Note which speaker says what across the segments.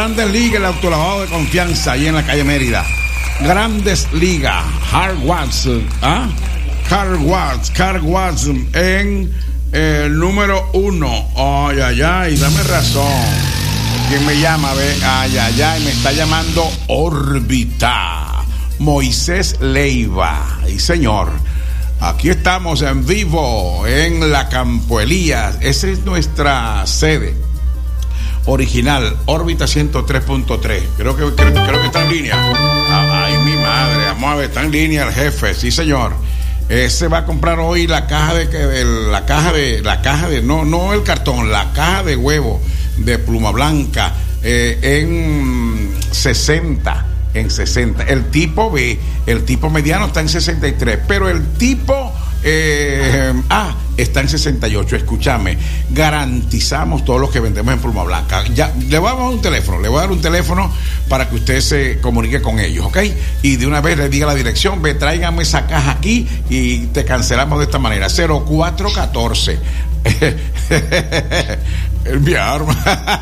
Speaker 1: Grandes Ligas, el autolavado de confianza, ahí en la calle Mérida. Grandes Ligas, Car Watts en el número 1. Ay, dame razón. ¿Quién me llama? Ve, me está llamando Órbita. Moisés Leiva. Y señor, aquí estamos en vivo en la Campo Elías. Esa es nuestra sede original, órbita 103.3. Creo que está en línea. Ay, mi madre, vamos a ver, está en línea el jefe, sí señor. Se va a comprar hoy la caja de no el cartón, la caja de huevo de Pluma Blanca en 60. El tipo B, el tipo mediano está en 63, pero el tipo está en 68. Escúchame, garantizamos todo lo que vendemos en Pluma Blanca. Ya le voy a dar un teléfono para que usted se comunique con ellos, ¿ok? Y de una vez le diga la dirección, ve, tráigame esa caja aquí y te cancelamos de esta manera. 0414 mi arma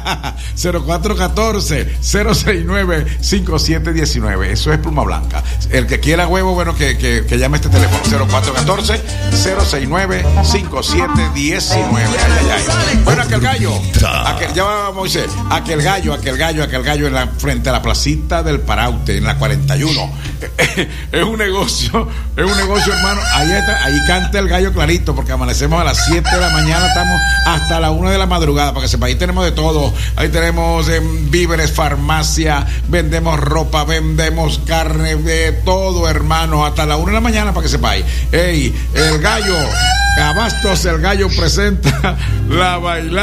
Speaker 1: 0414-069-5719. Eso es Pluma Blanca. El que quiera huevo, bueno, que llame este teléfono 0414-069-5719. Bueno, aquel gallo, ya va Moisés, aquel gallo frente a la placita del Paraute, en la 41. Es un negocio, hermano. Ahí canta el gallo clarito, porque amanecemos a las 7 de la mañana, estamos hasta la 1 de la madrugada, para que sepa. Ahí tenemos de todo. Ahí tenemos víveres, farmacia, vendemos ropa, vendemos carne, de todo, hermano, hasta la 1 de la mañana, para que sepáis. El gallo, Abastos, el gallo presenta la bailada.